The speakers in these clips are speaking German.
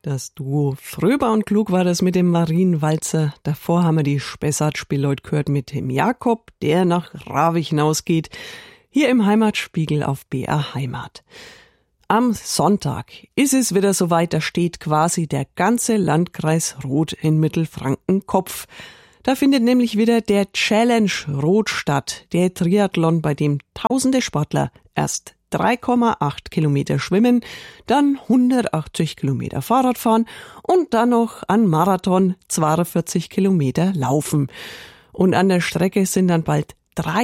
Das Duo Fröber und Klug war das mit dem Marienwalzer. Davor haben wir die Spessart-Spielleut gehört mit dem Jakob, der nach Ravich hinausgeht. Hier im Heimatspiegel auf BR Heimat. Am Sonntag ist es wieder soweit, da steht quasi der ganze Landkreis Roth in Mittelfranken Kopf. Da findet nämlich wieder der Challenge Roth statt, der Triathlon, bei dem tausende Sportler erst 3,8 Kilometer schwimmen, dann 180 Kilometer Fahrrad fahren und dann noch an Marathon 42 Kilometer laufen. Und an der Strecke sind dann bald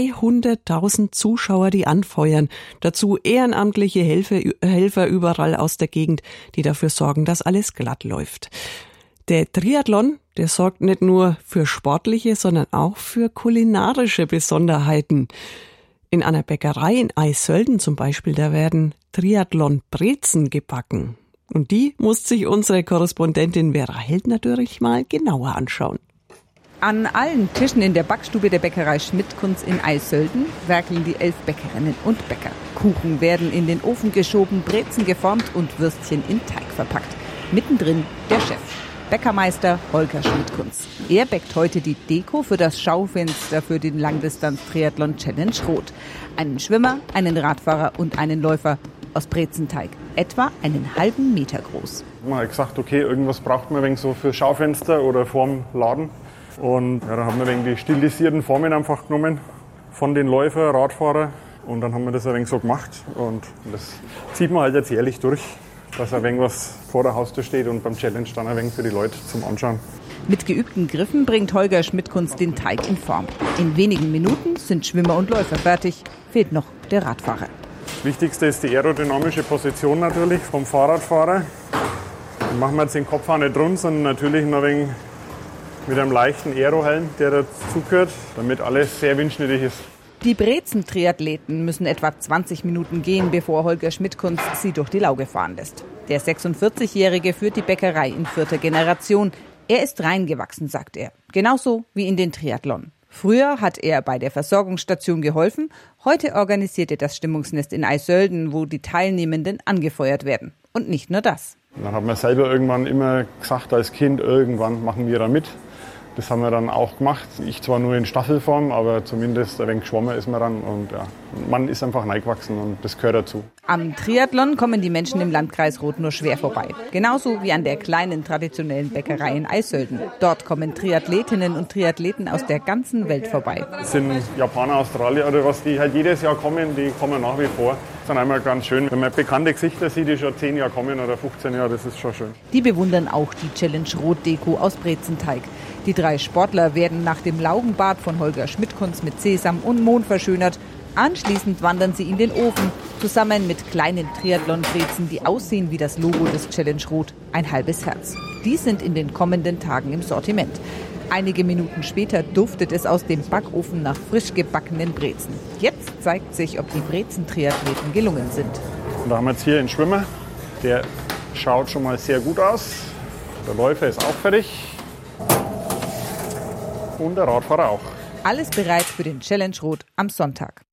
300.000 Zuschauer, die anfeuern. Dazu ehrenamtliche Helfer überall aus der Gegend, die dafür sorgen, dass alles glatt läuft. Der Triathlon, der sorgt nicht nur für sportliche, sondern auch für kulinarische Besonderheiten. In einer Bäckerei in Eisölden zum Beispiel, da werden Triathlon-Brezen gebacken. Und die muss sich unsere Korrespondentin Vera Held natürlich mal genauer anschauen. An allen Tischen in der Backstube der Bäckerei Schmidt-Kunz in Eisölden werkeln die 11 Bäckerinnen und Bäcker. Kuchen werden in den Ofen geschoben, Brezen geformt und Würstchen in Teig verpackt. Mittendrin der Chef, Bäckermeister Holger Schmidt-Kunz. Er bäckt heute die Deko für das Schaufenster für den Langdistanz-Triathlon Challenge Roth. Einen Schwimmer, einen Radfahrer und einen Läufer aus Brezenteig. Etwa einen halben Meter groß. Man hat gesagt, okay, irgendwas braucht man ein wenig so für Schaufenster oder vorm Laden. Und ja, dann haben wir ein wenig die stilisierten Formen einfach genommen von den Läufern, Radfahrern. Und dann haben wir das ein wenig so gemacht. Und das zieht man halt jetzt jährlich durch, dass ein wenig was vor der Haustür steht und beim Challenge dann ein wenig für die Leute zum Anschauen. Mit geübten Griffen bringt Holger Schmidt-Kunz den Teig in Form. In wenigen Minuten sind Schwimmer und Läufer fertig. Fehlt noch der Radfahrer. Das Wichtigste ist die aerodynamische Position natürlich vom Fahrradfahrer. Dann machen wir jetzt den Kopf auch nicht rund, sondern natürlich noch ein wenig mit einem leichten Aerohelm, der dazugehört, damit alles sehr windschnittig ist. Die Brezen-Triathleten müssen etwa 20 Minuten gehen, bevor Holger Schmidt-Kunz sie durch die Lauge fahren lässt. Der 46-Jährige führt die Bäckerei in 4. Generation. Er ist reingewachsen, sagt er. Genauso wie in den Triathlon. Früher hat er bei der Versorgungsstation geholfen. Heute organisiert er das Stimmungsnest in Eisölden, wo die Teilnehmenden angefeuert werden. Und nicht nur das. Dann hat man selber irgendwann immer gesagt als Kind, irgendwann machen wir da mit. Das haben wir dann auch gemacht. Ich zwar nur in Staffelform, aber zumindest ein wenig geschwommen ist man dann. Und ja, man ist einfach reingewachsen und das gehört dazu. Am Triathlon kommen die Menschen im Landkreis Roth nur schwer vorbei. Genauso wie an der kleinen traditionellen Bäckerei in Eisölden. Dort kommen Triathletinnen und Triathleten aus der ganzen Welt vorbei. Das sind Japaner, Australier oder was, die halt jedes Jahr kommen, die kommen nach wie vor. Das ist dann einmal ganz schön, wenn man bekannte Gesichter sieht, die schon 10 Jahre kommen oder 15 Jahre, das ist schon schön. Die bewundern auch die Challenge Roth Deko aus Brezenteig. Die 3 Sportler werden nach dem Laugenbad von Holger Schmidt-Kunz mit Sesam und Mohn verschönert. Anschließend wandern sie in den Ofen, zusammen mit kleinen Triathlon-Brezen, die aussehen wie das Logo des Challenge Roth, ein halbes Herz. Die sind in den kommenden Tagen im Sortiment. Einige Minuten später duftet es aus dem Backofen nach frisch gebackenen Brezen. Jetzt zeigt sich, ob die Brezen-Triathleten gelungen sind. Und da haben wir jetzt hier einen Schwimmer, der schaut schon mal sehr gut aus. Der Läufer ist auch fertig. Und der Radfahrer auch. Alles bereit für den Challenge Roth am Sonntag.